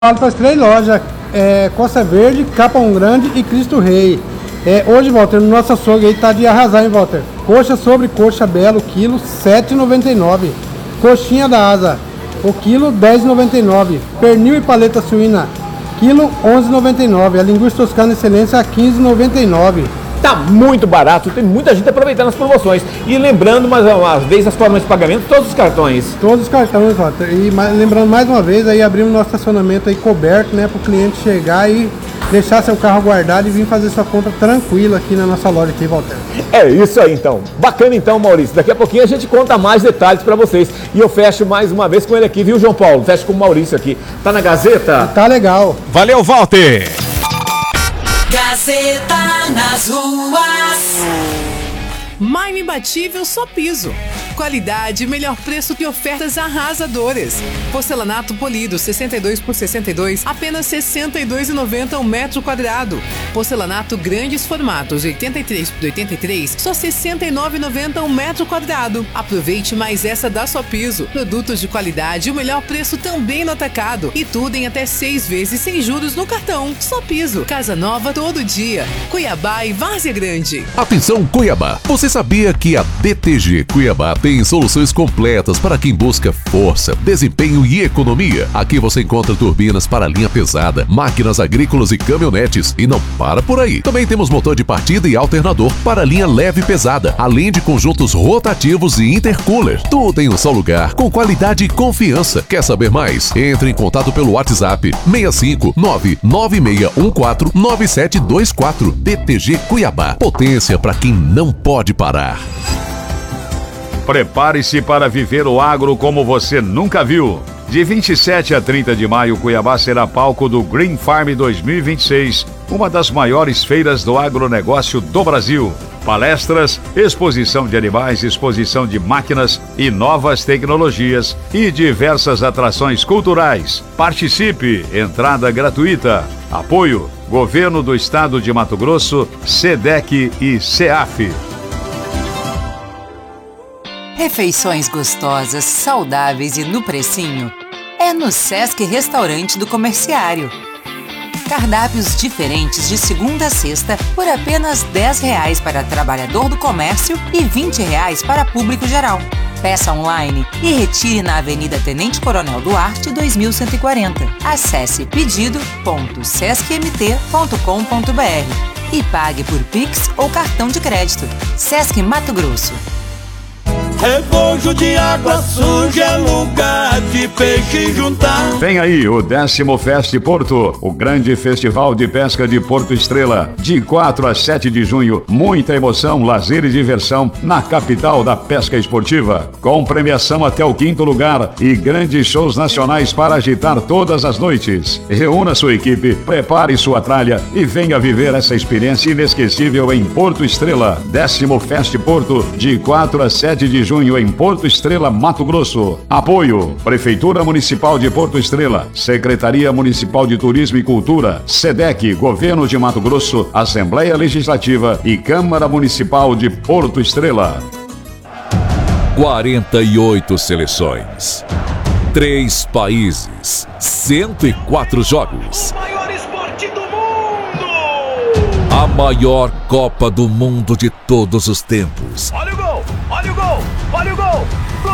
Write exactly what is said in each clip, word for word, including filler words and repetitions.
Falo para as três lojas, é, Costa Verde, Capão Grande e Cristo Rei. É, hoje, Walter, no nosso açougue aí tá de arrasar, hein, Walter? Coxa sobre coxa belo, quilo sete reais e noventa e nove centavos. Coxinha da asa, o quilo dez reais e noventa e nove centavos. Pernil e paleta suína, quilo onze reais e noventa e nove centavos. A linguiça toscana excelência, quinze reais e noventa e nove centavos. Tá muito barato, tem muita gente aproveitando as promoções. E lembrando mais uma vez as formas de pagamento, todos os cartões. Todos os cartões, Walter. E mais, lembrando mais uma vez, aí abrimos nosso estacionamento aí coberto, né, para o cliente chegar e deixar seu carro guardado e vir fazer sua compra tranquila aqui na nossa loja aqui, Walter. É isso aí então. Bacana então, Maurício. Daqui a pouquinho a gente conta mais detalhes para vocês. E eu fecho mais uma vez com ele aqui, viu, João Paulo? Fecho com o Maurício aqui. Tá na Gazeta? Tá legal. Valeu, Walter. Gazeta nas ruas. Mais imbatível só piso. Qualidade, melhor preço e ofertas arrasadoras. Porcelanato polido sessenta e dois por sessenta e dois, apenas sessenta e dois reais e noventa centavos um metro quadrado. Porcelanato grandes formatos oitenta e três por oitenta e três, só sessenta e nove reais e noventa centavos um metro quadrado. Aproveite mais essa da Só Piso. Produtos de qualidade e o melhor preço também no atacado. E tudo em até seis vezes sem juros no cartão. Só Piso. Casa nova todo dia. Cuiabá e Várzea Grande. Atenção, Cuiabá. Você sabia que a B T G Cuiabá tem soluções completas para quem busca força, desempenho e economia? Aqui você encontra turbinas para linha pesada, máquinas agrícolas e caminhonetes. E não para por aí. Também temos motor de partida e alternador para linha leve e pesada, além de conjuntos rotativos e intercooler. Tudo em um só lugar, com qualidade e confiança. Quer saber mais? Entre em contato pelo WhatsApp seis cinco nove nove seis um quatro nove sete dois quatro. B T G Cuiabá. Potência para quem não pode parar. Prepare-se para viver o agro como você nunca viu. De vinte e sete a trinta de maio, Cuiabá será palco do Green Farm dois mil e vinte e seis, uma das maiores feiras do agronegócio do Brasil. Palestras, exposição de animais, exposição de máquinas e novas tecnologias e diversas atrações culturais. Participe, entrada gratuita. Apoio, Governo do Estado de Mato Grosso, SEDEC e SEAF. Refeições gostosas, saudáveis e no precinho é no Sesc Restaurante do Comerciário. Cardápios diferentes de segunda a sexta por apenas dez reais para trabalhador do comércio e vinte reais para público geral. Peça online e retire na Avenida Tenente Coronel Duarte, dois mil cento e quarenta. Acesse pedido ponto sesc m t ponto com ponto b r e pague por Pix ou cartão de crédito. Sesc Mato Grosso. Regojo de água suja é lugar de peixe juntar. Vem aí o décimo Fest Porto, o grande festival de pesca de Porto Estrela. De quatro a sete de junho, muita emoção, lazer e diversão na capital da pesca esportiva. Com premiação até o quinto lugar e grandes shows nacionais para agitar todas as noites. Reúna sua equipe, prepare sua tralha e venha viver essa experiência inesquecível em Porto Estrela. Décimo Fest Porto, de quatro a sete de junho. Junho em Porto Estrela, Mato Grosso. Apoio: Prefeitura Municipal de Porto Estrela, Secretaria Municipal de Turismo e Cultura, SEDEC, Governo de Mato Grosso, Assembleia Legislativa e Câmara Municipal de Porto Estrela. quarenta e oito seleções, três países, cento e quatro jogos. O maior esporte do mundo! A maior Copa do Mundo de todos os tempos. Olha o gol! Olha o gol! Olha o gol! Gol!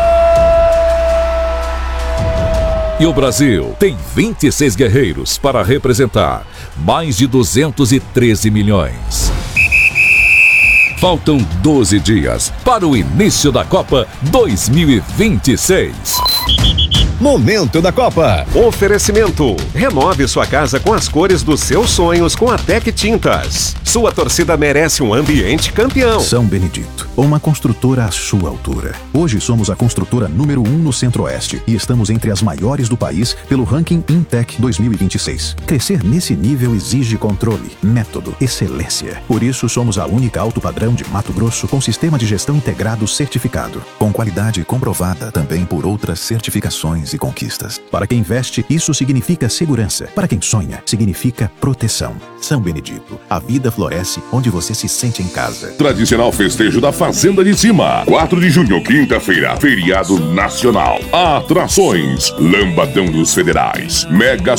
E o Brasil tem vinte e seis guerreiros para representar mais de duzentos e treze milhões. Faltam doze dias para o início da Copa dois mil e vinte e seis. Momento da Copa. Oferecimento. Renove sua casa com as cores dos seus sonhos com a Tec Tintas. Sua torcida merece um ambiente campeão. São Benedito, uma construtora à sua altura. Hoje somos a construtora número um no Centro-Oeste e estamos entre as maiores do país pelo ranking Intec dois mil e vinte e seis. Crescer nesse nível exige controle, método, excelência. Por isso somos a única alto padrão de Mato Grosso com sistema de gestão integrado certificado, com qualidade comprovada também por outras certificações e conquistas. Para quem investe, isso significa segurança. Para quem sonha, significa proteção. São Benedito, a vida floresce onde você se sente em casa. Tradicional festejo da Fazenda de Cima. quatro de junho, quinta-feira, feriado nacional. Atrações, Lambadão dos Federais, Mega